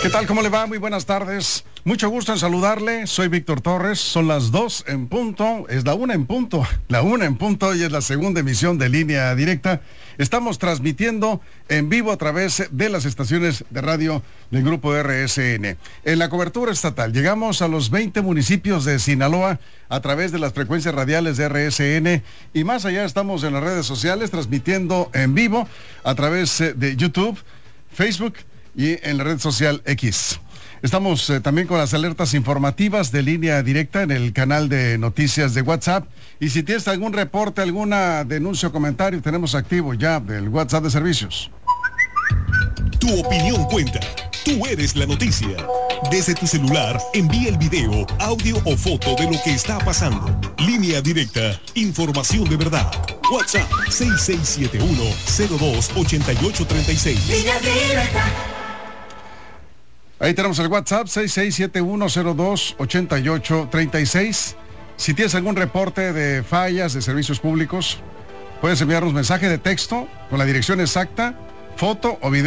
¿Qué tal? ¿Cómo le va? Muy buenas tardes. Mucho gusto en saludarle. Soy Víctor Torres. Son las 2 en punto. Es la 1 en punto. La 1 en punto y es la segunda emisión de Línea Directa. Estamos transmitiendo en vivo a través de las estaciones de radio del Grupo RSN. En la cobertura estatal llegamos a los 20 municipios de Sinaloa a través de las frecuencias radiales de RSN. Y más allá estamos en las redes sociales transmitiendo en vivo a través de YouTube, Facebook y en la red social X. Estamos también con las alertas informativas de Línea Directa en el canal de noticias de WhatsApp. Y si tienes algún reporte, alguna denuncia o comentario, tenemos activo ya el WhatsApp de servicios. Tu opinión cuenta. Tú eres la noticia. Desde tu celular, envía el video, audio o foto de lo que está pasando. Línea Directa, información de verdad. WhatsApp 6671-028836. Línea Directa. Ahí tenemos el WhatsApp 6671028836. Si tienes algún reporte de fallas de servicios públicos, puedes enviarnos mensaje de texto con la dirección exacta, foto o video